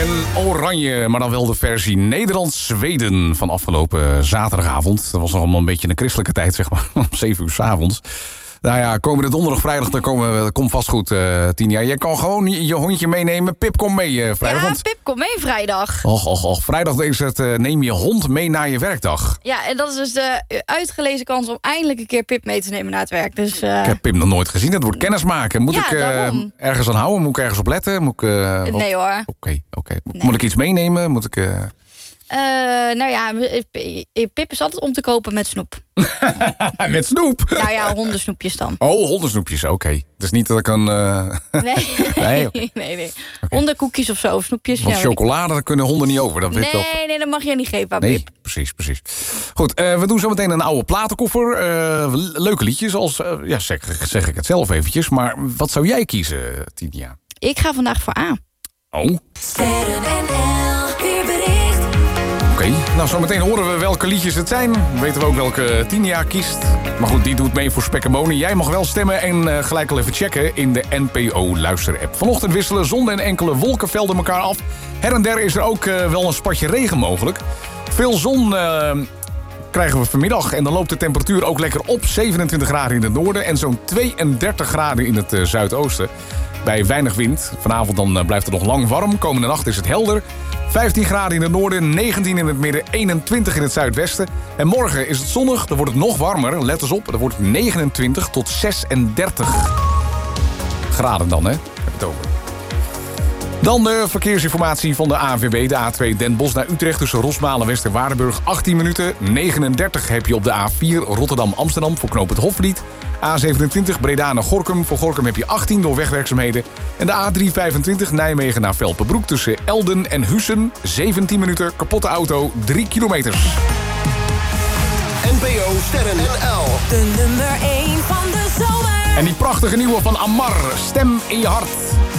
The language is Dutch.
en oranje, maar dan wel de versie Nederland-Zweden van afgelopen zaterdagavond. Dat was nog allemaal een beetje een christelijke tijd, zeg maar, om 7 uur 's avonds. Nou ja, komende donderdag, vrijdag, dat komt vast goed, Tinia. Jij kan gewoon je hondje meenemen. Pip, kom mee vrijdag. Ja, Pip, kom mee vrijdag. Och. Vrijdag is het neem je hond mee naar je werkdag. Ja, en dat is dus de uitgelezen kans om eindelijk een keer Pip mee te nemen naar het werk. Dus, Ik heb Pip nog nooit gezien. Dat wordt kennismaken. Moet ik ergens aan houden? Moet ik ergens op letten? Moet ik, nee hoor. Oké. Nee. Moet ik iets meenemen? Moet ik... Nou ja, Pip is altijd om te kopen met snoep. Met snoep? Nou ja, hondensnoepjes dan. Oh, hondensnoepjes, oké. Het is niet dat ik een... Nee. Nee, okay. Nee. Hondenkoekjes of zo, snoepjes. Want chocolade, daar kunnen honden niet over. Dat weet nee, dat mag je niet geven aan Pip. Nee, precies. Goed, we doen zo meteen een oude platenkoffer. Leuke liedjes, zeg ik het zelf eventjes. Maar wat zou jij kiezen, Tinia? Ik ga vandaag voor A. Oh. Sterren NL, weerbericht. Oké, nou zometeen horen we welke liedjes het zijn. Dan weten we ook welke Tinia kiest. Maar goed, die doet mee voor Spek en Bonen. Jij mag wel stemmen en gelijk al even checken in de NPO-luisterapp. Vanochtend wisselen zon en enkele wolkenvelden elkaar af. Her en der is er ook wel een spatje regen mogelijk. Veel zon krijgen we vanmiddag en dan loopt de temperatuur ook lekker op. 27 graden in het noorden en zo'n 32 graden in het zuidoosten. Bij weinig wind. Vanavond dan blijft het nog lang warm. Komende nacht is het helder. 15 graden in het noorden, 19 in het midden, 21 in het zuidwesten. En morgen is het zonnig, dan wordt het nog warmer. Let eens op, dan wordt het 29 tot 36 graden dan, hè? Heb je het over. Dan de verkeersinformatie van de ANWB. De A2 Den Bosch naar Utrecht tussen Rosmalen, Westerwaardenburg 18 minuten. 39 heb je op de A4 Rotterdam-Amsterdam voor knooppunt Hofvliet. A27 Breda naar Gorinchem. Voor Gorinchem heb je 18 door wegwerkzaamheden. En de A325 Nijmegen naar Velpenbroek tussen Elden en Hussen. 17 minuten, kapotte auto, 3 kilometer. NPO Sterren NL. De nummer 1 van de zomer. En die prachtige nieuwe van Amar, Stem in je hart.